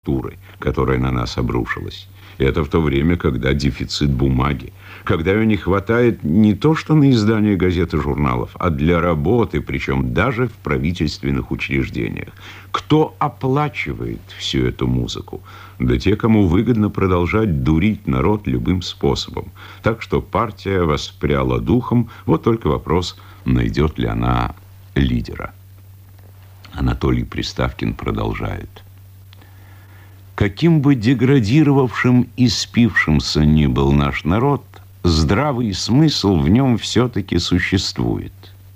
которая на нас обрушилась. И это в то время, когда дефицит бумаги, когда ее не хватает не то что на издание газет и журналов, а для работы, причем даже в правительственных учреждениях. Кто оплачивает всю эту музыку? Да те, кому выгодно продолжать дурить народ любым способом. Так что партия воспряла духом, вот только вопрос, найдет ли она лидера. Анатолий Приставкин продолжает. Каким бы деградировавшим и спившимся ни был наш народ, здравый смысл в нем все-таки существует.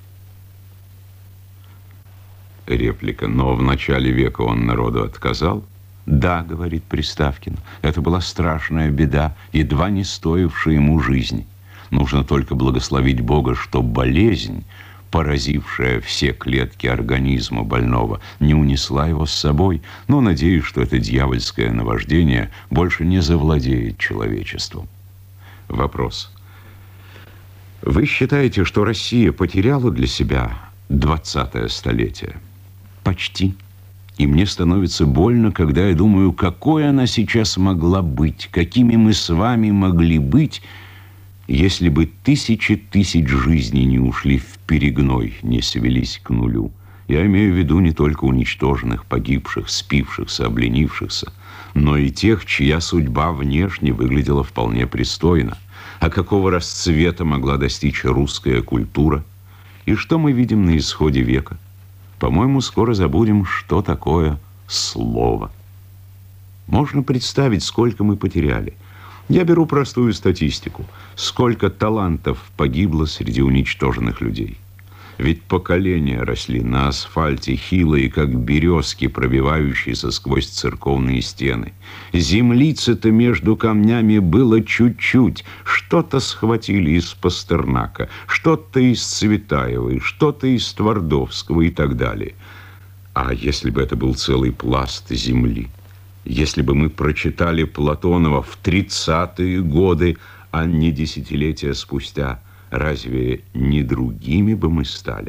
Реплика. Но в начале века он народу отказал? Да, говорит Приставкин, это была страшная беда, едва не стоившая ему жизни. Нужно только благословить Бога, что болезнь, поразившая все клетки организма больного, не унесла его с собой, но надеюсь, что это дьявольское наваждение больше не завладеет человечеством. Вопрос. Вы считаете, что Россия потеряла для себя 20-е столетие? Почти. И мне становится больно, когда я думаю, какой она сейчас могла быть, какими мы с вами могли быть, если бы тысячи тысяч жизней не ушли в перегной, не свелись к нулю. Я имею в виду не только уничтоженных, погибших, спившихся, обленившихся, но и тех, чья судьба внешне выглядела вполне пристойно. А какого расцвета могла достичь русская культура? И что мы видим на исходе века? По-моему, скоро забудем, что такое слово. Можно представить, сколько мы потеряли. Я беру простую статистику. Сколько талантов погибло среди уничтоженных людей. Ведь поколения росли на асфальте, хилые, как березки, пробивающиеся сквозь церковные стены. Землицы-то между камнями было чуть-чуть. Что-то схватили из Пастернака, что-то из Цветаевой, что-то из Твардовского и так далее. А если бы это был целый пласт земли? Если бы мы прочитали Платонова в 30-е годы, а не десятилетия спустя, разве не другими бы мы стали?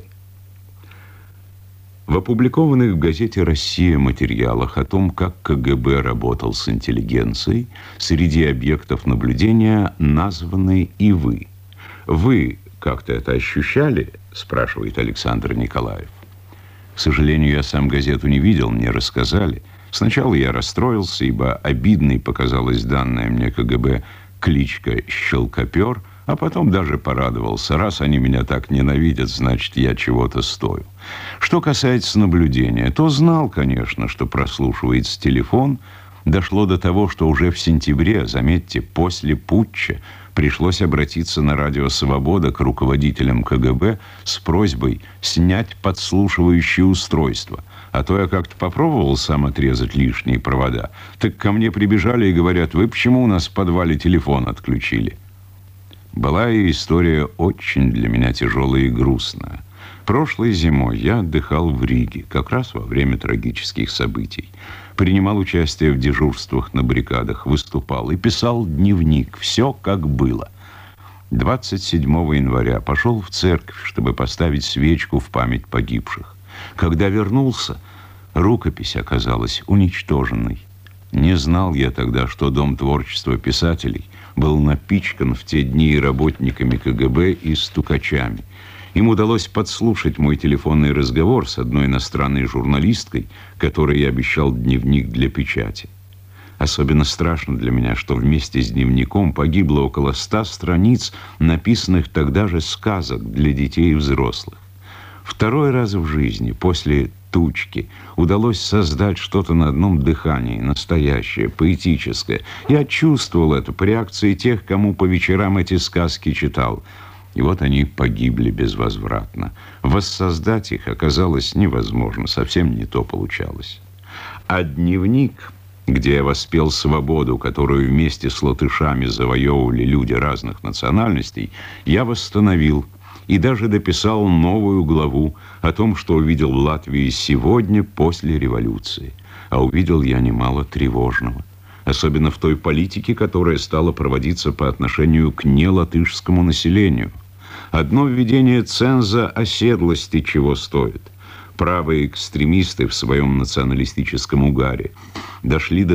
В опубликованных в газете «Россия» материалах о том, как КГБ работал с интеллигенцией, среди объектов наблюдения названы и вы. Вы как-то это ощущали? Спрашивает Александр Николаев. К сожалению, я сам газету не видел, мне рассказали. Сначала я расстроился, ибо обидной показалась данная мне КГБ кличка «Щелкопер», а потом даже порадовался. Раз они меня так ненавидят, значит, я чего-то стою. Что касается наблюдения, то знал, конечно, что прослушивается телефон. Дошло до того, что уже в сентябре, заметьте, после путча, пришлось обратиться на радио «Свобода» к руководителям КГБ с просьбой снять подслушивающее устройство. А то я как-то попробовал сам отрезать лишние провода. Так ко мне прибежали и говорят, вы почему у нас в подвале телефон отключили? Была и история очень для меня тяжелая и грустная. Прошлой зимой я отдыхал в Риге, как раз во время трагических событий. Принимал участие в дежурствах на баррикадах, выступал и писал дневник. Все как было. 27 января пошел в церковь, чтобы поставить свечку в память погибших. Когда вернулся, рукопись оказалась уничтоженной. Не знал я тогда, что Дом творчества писателей был напичкан в те дни и работниками КГБ, и стукачами. Им удалось подслушать мой телефонный разговор с одной иностранной журналисткой, которой я обещал дневник для печати. Особенно страшно для меня, что вместе с дневником погибло около 100 страниц, написанных тогда же сказок для детей и взрослых. Второй раз в жизни, после «Тучки», удалось создать что-то на одном дыхании, настоящее, поэтическое. Я чувствовал это по реакции тех, кому по вечерам эти сказки читал. И вот они погибли безвозвратно. Воссоздать их оказалось невозможно, совсем не то получалось. А дневник, где я воспел свободу, которую вместе с латышами завоевывали люди разных национальностей, я восстановил и даже дописал новую главу о том, что увидел в Латвии сегодня после революции. А увидел я немало тревожного. Особенно в той политике, которая стала проводиться по отношению к нелатышскому населению. Одно введение ценза оседлости чего стоит. Правые экстремисты в своем националистическом угаре дошли до